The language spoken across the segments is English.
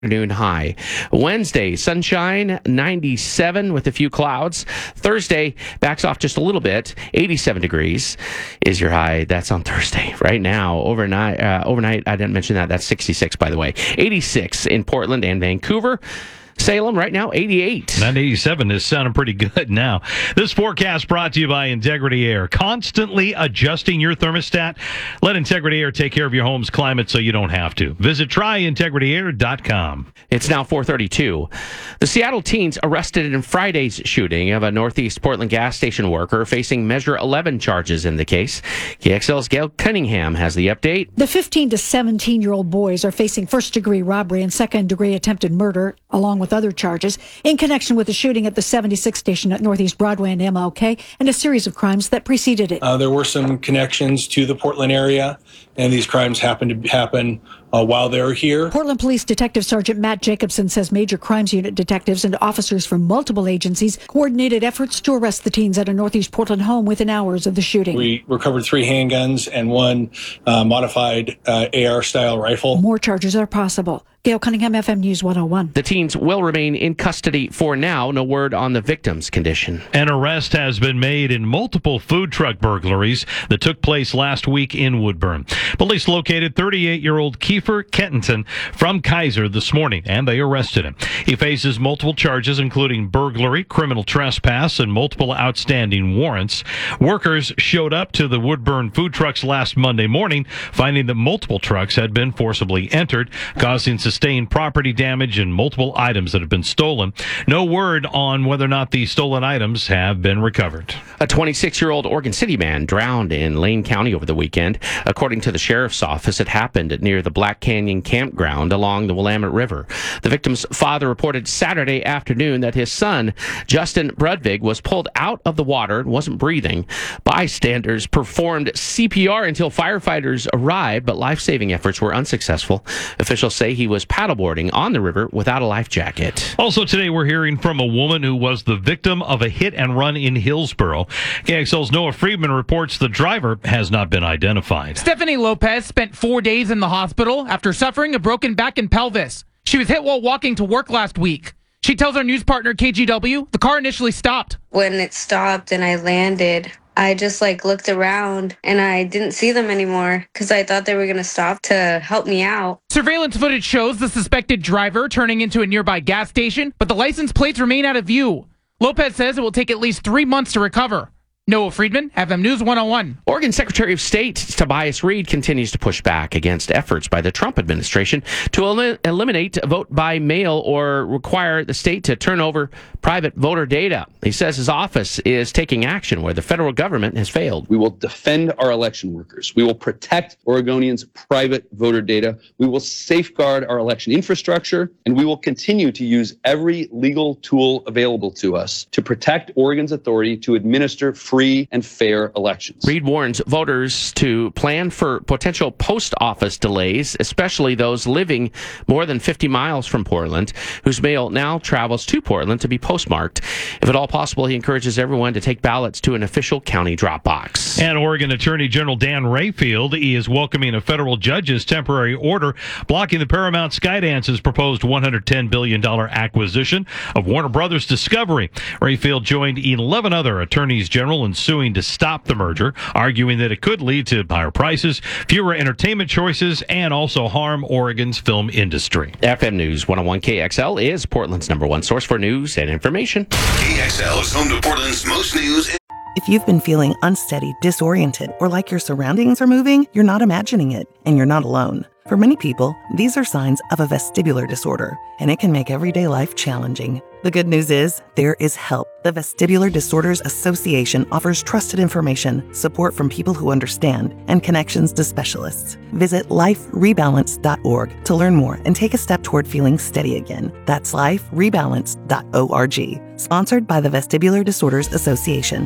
Afternoon high. Wednesday, sunshine, 97 with a few clouds. Thursday, backs off just a little bit, 87 degrees is your high. That's on Thursday. Right now, overnight, I didn't mention that. That's 66, by the way. 86 in Portland and Vancouver. Salem right now, 88. That 87 is sounding pretty good now. This forecast brought to you by Integrity Air. Constantly adjusting your thermostat. Let Integrity Air take care of your home's climate so you don't have to. Visit tryintegrityair.com. It's now 4:32. The Seattle teens arrested in Friday's shooting of a Northeast Portland gas station worker facing Measure 11 charges in the case. KXL's Gail Cunningham has the update. The 15 to 17-year-old boys are facing first-degree robbery and second-degree attempted murder, along with other charges, in connection with the shooting at the 76 station at Northeast Broadway and MLK, and a series of crimes that preceded it. There were some connections to the Portland area, and these crimes happened to happen while they were here. Portland Police Detective Sergeant Matt Jacobson says Major Crimes Unit detectives and officers from multiple agencies coordinated efforts to arrest the teens at a Northeast Portland home within hours of the shooting. We recovered 3 handguns and 1 modified AR-style rifle. More charges are possible. Gail Cunningham, FM News 101. The teens will remain in custody for now. No word on the victim's condition. An arrest has been made in multiple food truck burglaries that took place last week in Woodburn. Police located 38-year-old Kiefer Kenton from Kaiser this morning, and they arrested him. He faces multiple charges, including burglary, criminal trespass, and multiple outstanding warrants. Workers showed up to the Woodburn food trucks last Monday morning, finding that multiple trucks had been forcibly entered, causing sustained property damage and multiple items that have been stolen. No word on whether or not the stolen items have been recovered. A 26-year-old Oregon City man drowned in Lane County over the weekend. According to the sheriff's office, it happened near the Black Canyon campground along the Willamette River. The victim's father reported Saturday afternoon that his son, Justin Brudvig, was pulled out of the water and wasn't breathing. Bystanders performed CPR until firefighters arrived, but life-saving efforts were unsuccessful. Officials say he was paddleboarding on the river without a life jacket. Also today, we're hearing from a woman who was the victim of a hit and run in Hillsboro. KXL's Noah Friedman reports the driver has not been identified. Stephanie Lopez spent 4 days in the hospital after suffering a broken back and pelvis. She was hit while walking to work last week. She tells our news partner KGW the car initially stopped. When it stopped and I landed, I just looked around and I didn't see them anymore because I thought they were going to stop to help me out. Surveillance footage shows the suspected driver turning into a nearby gas station, but the license plates remain out of view. Lopez says it will take at least 3 months to recover. Noah Friedman, FM News 101. Oregon Secretary of State Tobias Reed continues to push back against efforts by the Trump administration to eliminate vote by mail or require the state to turn over private voter data. He says his office is taking action where the federal government has failed. We will defend our election workers. We will protect Oregonians' private voter data. We will safeguard our election infrastructure, and we will continue to use every legal tool available to us to protect Oregon's authority to administer free and fair elections. Reed warns voters to plan for potential post office delays, especially those living more than 50 miles from Portland, whose mail now travels to Portland to be postmarked. If at all possible, he encourages everyone to take ballots to an official county drop box. And Oregon Attorney General Dan Rayfield is welcoming a federal judge's temporary order blocking the Paramount Skydance's proposed $110 billion acquisition of Warner Brothers Discovery. Rayfield joined 11 other attorneys general in suing to stop the merger, arguing that it could lead to higher prices, fewer entertainment choices, and also harm Oregon's film industry. FM News 101 KXL is Portland's #1 source for news and information. KXL is home to Portland's most news. If you've been feeling unsteady, disoriented, or like your surroundings are moving, you're not imagining it, and you're not alone. For many people, these are signs of a vestibular disorder, and it can make everyday life challenging. The good news is, there is help. The Vestibular Disorders Association offers trusted information, support from people who understand, and connections to specialists. Visit liferebalance.org to learn more and take a step toward feeling steady again. That's liferebalance.org. Sponsored by the Vestibular Disorders Association.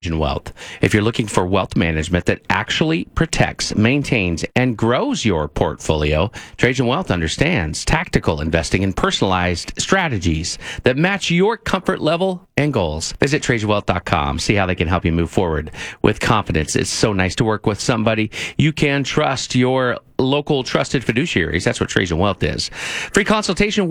Wealth. If you're looking for wealth management that actually protects, maintains, and grows your portfolio, Trajan Wealth understands tactical investing and personalized strategies that match your comfort level and goals. Visit TrajanWealth.com. See how they can help you move forward with confidence. It's so nice to work with somebody you can trust, your local trusted fiduciaries. That's what Trajan Wealth is. Free consultation